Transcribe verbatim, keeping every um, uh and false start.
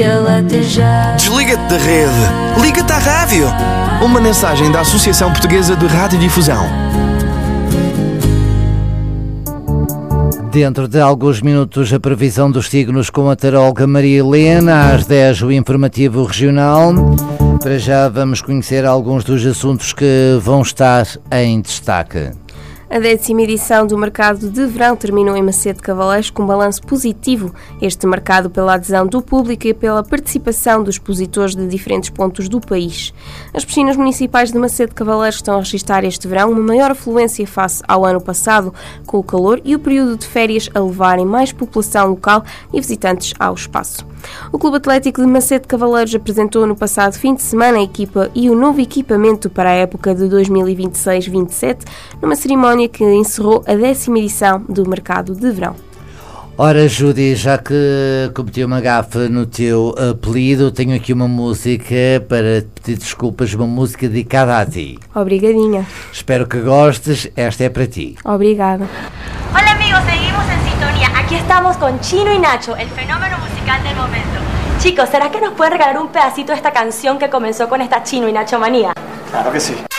ele até já. Desliga-te da rede. Liga-te à rádio. Uma mensagem da Associação Portuguesa de Radiodifusão. Dentro de alguns minutos, a previsão dos signos com a taróloga Maria Helena. Às dez, o informativo regional. Para já vamos conhecer alguns dos assuntos que vão estar em destaque. A décima edição do Mercado de Verão terminou em Macedo Cavaleiros com um balanço positivo. Este marcado pela adesão do público e pela participação dos expositores de diferentes pontos do país. As piscinas municipais de Macedo Cavaleiros estão a registrar este verão uma maior afluência face ao ano passado, com o calor e o período de férias a levarem mais população local e visitantes ao espaço. O Clube Atlético de Macedo Cavaleiros apresentou no passado fim de semana a equipa e o novo equipamento para a época de dois mil e vinte e seis vinte e sete, numa cerimónia que encerrou a décima edição do Mercado de Verão. Ora, Judy, já que cometi uma gafe no teu apelido, tenho aqui uma música para pedir desculpas, uma música dedicada a ti. Obrigadinha. Espero que gostes, esta é para ti. Obrigada. Hola amigos, seguimos en sintonía. Aquí estamos con Chino y Nacho, el fenómeno musical del momento. Chicos, ¿será que nos pueden regalar un pedacito de esta canción que comenzó con esta Chino y Nacho manía? Claro que sí.